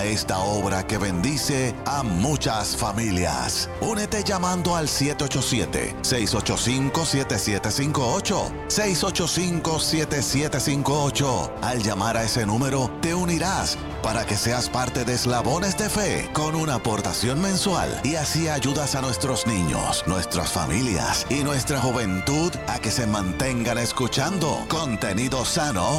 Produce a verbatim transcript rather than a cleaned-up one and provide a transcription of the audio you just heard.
a esta obra que bendice a muchas familias. Únete llamando al siete ocho siete, seis ocho cinco, siete siete cinco ocho, seis ocho cinco, siete siete cinco ocho. Al llamar a ese número, te unirás para que seas parte de Eslabones de Fe con una aportación mensual y así ayudas a nuestros niños, nuestras familias y nuestra juventud a que se mantengan escuchando contenido sano